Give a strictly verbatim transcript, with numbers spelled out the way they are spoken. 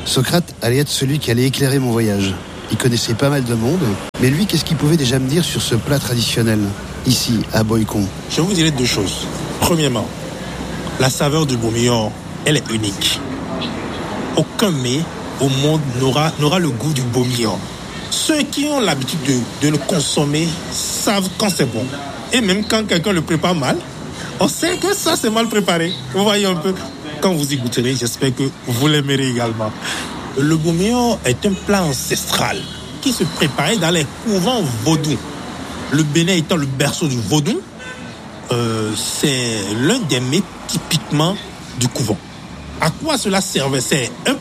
Socrate allait être celui qui allait éclairer mon voyage. Il connaissait pas mal de monde, mais lui, qu'est-ce qu'il pouvait déjà me dire sur ce plat traditionnel, ici, à Boycon? Je vous dirais deux choses. Premièrement, la saveur du bourguignon, elle est unique. Aucun mets au monde n'aura, n'aura le goût du bourguignon. Ceux qui ont l'habitude de, de le consommer savent quand c'est bon. Et même quand quelqu'un le prépare mal, on sait que ça c'est mal préparé. Vous voyez un peu. Quand vous y goûterez, j'espère que vous l'aimerez également. Le bourguignon est un plat ancestral qui se préparait dans les couvents vaudous. Le Bénin étant le berceau du vaudou, euh, c'est l'un des mets typiquement du couvent. À quoi cela servait? C'est un